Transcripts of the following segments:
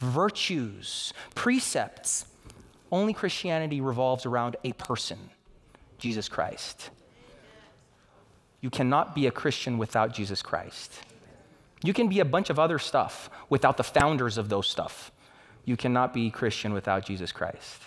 virtues, precepts. Only Christianity revolves around a person, Jesus Christ. You cannot be a Christian without Jesus Christ. You can be a bunch of other stuff without the founders of those stuff. You cannot be Christian without Jesus Christ.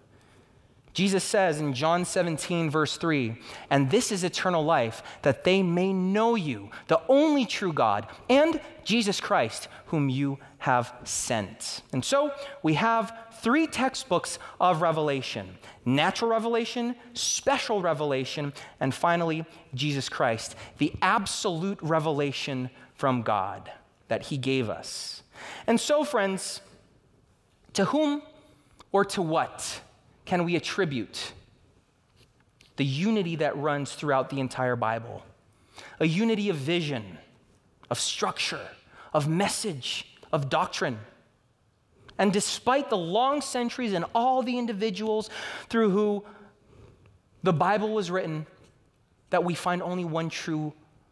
Jesus says in John 17, verse 3, "And this is eternal life, that they may know you, the only true God, and Jesus Christ, whom you have sent." And so we have three textbooks of revelation: natural revelation, special revelation, and finally, Jesus Christ, the absolute revelation from God that he gave us. And so, friends, to whom or to what can we attribute the unity that runs throughout the entire Bible? A unity of vision, of structure, of message, of doctrine. And despite the long centuries and all the individuals through who the Bible was written, that we find only one true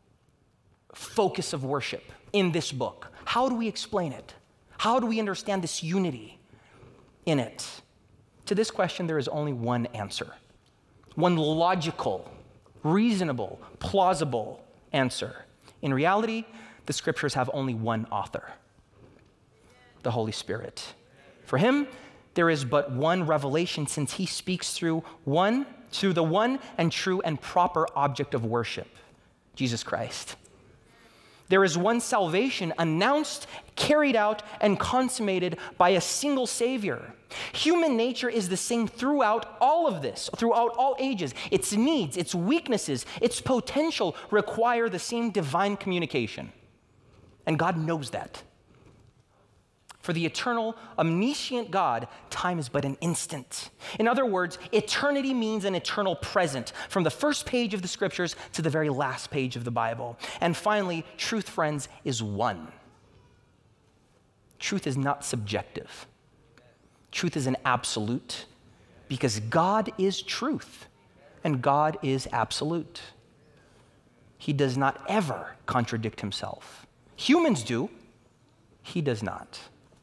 focus of worship in this book. How do we explain it? How do we understand this unity in it? To this question, there is only one answer, one logical, reasonable, plausible answer. In reality, the scriptures have only one author, the Holy Spirit. For him, there is but one revelation, since he speaks through the one and true and proper object of worship, Jesus Christ. There is one salvation announced, carried out, and consummated by a single Savior. Human nature is the same throughout all of this, throughout all ages. Its needs, its weaknesses, its potential require the same divine communication. And God knows that. For the eternal, omniscient God, time is but an instant. In other words, eternity means an eternal present, from the first page of the scriptures to the very last page of the Bible. And finally, truth, friends, is one. Truth is not subjective. Truth is an absolute, because God is truth, and God is absolute. He does not ever contradict himself. Humans do. He does not.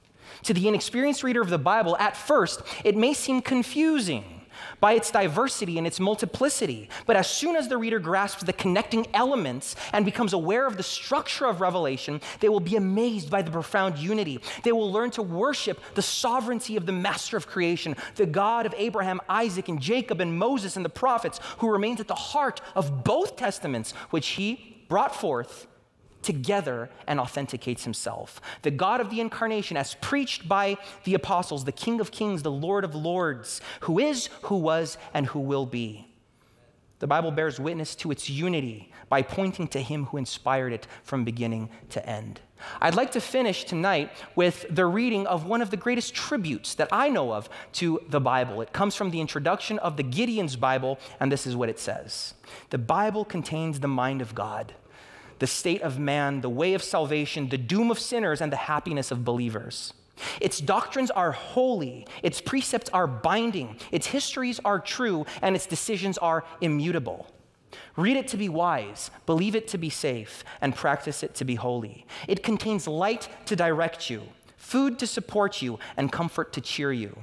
To the inexperienced reader of the Bible, at first, it may seem confusing by its diversity and its multiplicity. But as soon as the reader grasps the connecting elements and becomes aware of the structure of Revelation, they will be amazed by the profound unity. They will learn to worship the sovereignty of the master of creation, the God of Abraham, Isaac, and Jacob, and Moses, and the prophets, who remains at the heart of both testaments, which he brought forth together and authenticates himself. The God of the incarnation, as preached by the apostles, the King of kings, the Lord of lords, who is, who was, and who will be. The Bible bears witness to its unity by pointing to him who inspired it from beginning to end. I'd like to finish tonight with the reading of one of the greatest tributes that I know of to the Bible. It comes from the introduction of the Gideon's Bible, and this is what it says. The Bible contains the mind of God, the state of man, the way of salvation, the doom of sinners, and the happiness of believers. Its doctrines are holy, its precepts are binding, its histories are true, and its decisions are immutable. Read it to be wise, believe it to be safe, and practice it to be holy. It contains light to direct you, food to support you, and comfort to cheer you.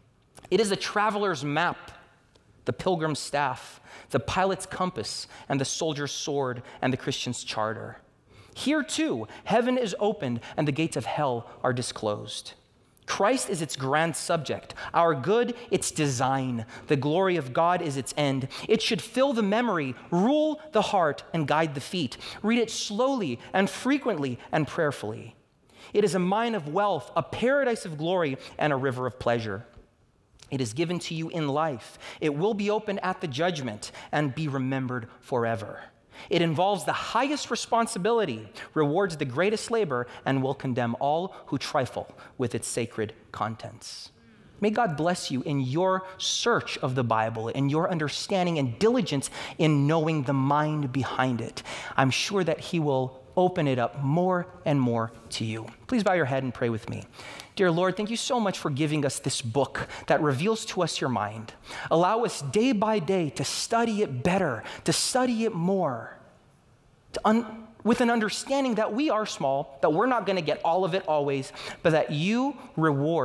It is a traveler's map, the pilgrim's staff, the pilot's compass, and the soldier's sword, and the Christian's charter. Here too, heaven is opened and the gates of hell are disclosed. Christ is its grand subject, our good its design, the glory of God is its end. It should fill the memory, rule the heart, and guide the feet. Read it slowly and frequently and prayerfully. It is a mine of wealth, a paradise of glory, and a river of pleasure. It is given to you in life. It will be opened at the judgment and be remembered forever. It involves the highest responsibility, rewards the greatest labor, and will condemn all who trifle with its sacred contents. May God bless you in your search of the Bible, in your understanding and diligence in knowing the mind behind it. I'm sure that he will open it up more and more to you. Please bow your head and pray with me. Dear Lord, thank you so much for giving us this book that reveals to us your mind. Allow us day by day to study it better, to study it more, to with an understanding that we are small, that we're not going to get all of it always, but that you reward